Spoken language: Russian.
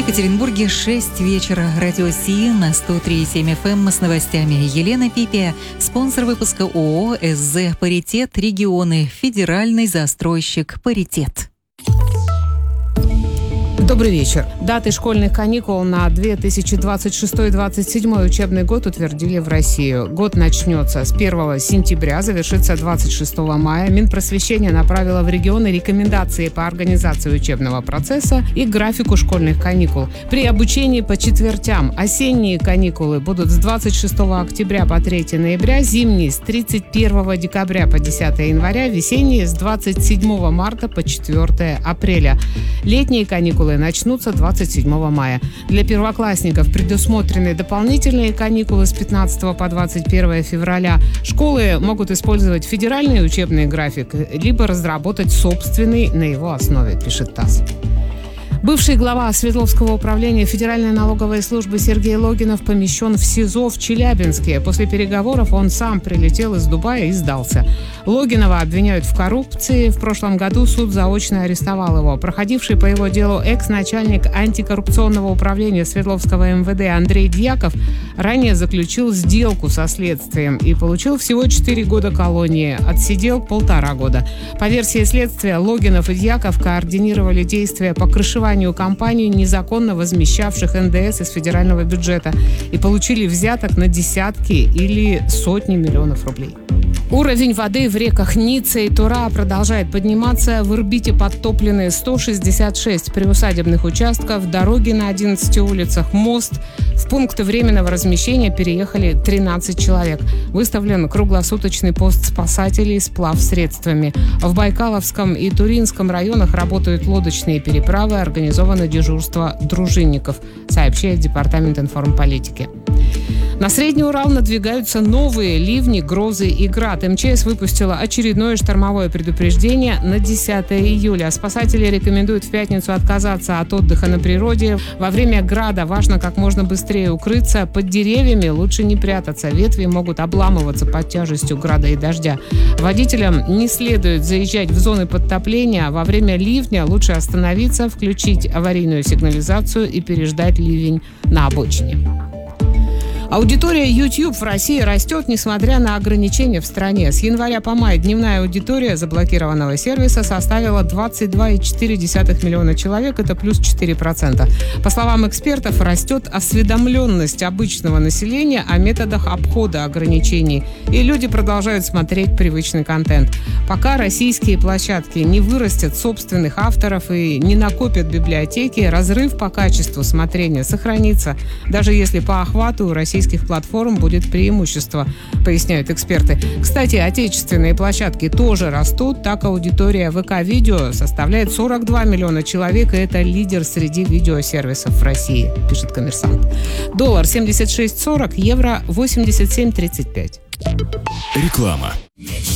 Екатеринбурге 6 вечера. Радио СИ на 103,7 FM с новостями. Елена Пипия, спонсор выпуска ООО «СЗ Паритет Регионы», федеральный застройщик «Паритет». Добрый вечер. Даты школьных каникул на 2026-2027 учебный год утвердили в Россию. Год начнется с 1 сентября, завершится 26 мая. Минпросвещение направило в регионы рекомендации по организации учебного процесса и графику школьных каникул. При обучении по четвертям осенние каникулы будут с 26 октября по 3 ноября, зимние с 31 декабря по 10 января, весенние с 27 марта по 4 апреля. Летние каникулы начнутся 27 мая. Для первоклассников предусмотрены дополнительные каникулы с 15 по 21 февраля. Школы могут использовать федеральный учебный график, либо разработать собственный на его основе, пишет ТАСС. Бывший глава Свердловского управления Федеральной налоговой службы Сергей Логинов помещен в СИЗО в Челябинске. После переговоров он сам прилетел из Дубая и сдался. Логинова обвиняют в коррупции. В прошлом году суд заочно арестовал его. Проходивший по его делу экс-начальник антикоррупционного управления Свердловского МВД Андрей Дьяков ранее заключил сделку со следствием и получил всего 4 года колонии. Отсидел 1,5 года. По версии следствия, Логинов и Дьяков координировали действия по крышеванию компаний, незаконно возмещавших НДС из федерального бюджета, и получили взяток на десятки или сотни миллионов рублей. Уровень воды в реках Ницца и Тура продолжает подниматься. В Ирбите подтоплены 166 приусадебных участков, дороги на 11 улицах, мост. В пункты временного размещения переехали 13 человек. Выставлен круглосуточный пост спасателей с плавсредствами. В Байкаловском и Туринском районах работают лодочные переправы, организовано дежурство дружинников, сообщает Департамент информполитики. На Средний Урал надвигаются новые ливни, грозы и град. МЧС выпустила очередное штормовое предупреждение на 10 июля. Спасатели рекомендуют в пятницу отказаться от отдыха на природе. Во время града важно как можно быстрее укрыться. Под деревьями лучше не прятаться. Ветви могут обламываться под тяжестью града и дождя. Водителям не следует заезжать в зоны подтопления. Во время ливня лучше остановиться, включить аварийную сигнализацию и переждать ливень на обочине. Аудитория YouTube в России растет, несмотря на ограничения в стране. С января по май дневная аудитория заблокированного сервиса составила 22,4 миллиона человек, это плюс 4%. По словам экспертов, растет осведомленность обычного населения о методах обхода ограничений, и люди продолжают смотреть привычный контент. Пока российские площадки не вырастят собственных авторов и не накопят библиотеки, разрыв по качеству смотрения сохранится, даже если по охвату российских платформ будет преимущество, поясняют эксперты. Кстати, отечественные площадки тоже растут. Так, аудитория ВК-видео составляет 42 миллиона человек, и это лидер среди видеосервисов в России, пишет «Коммерсант». Доллар 76.40, евро 87.35. Реклама.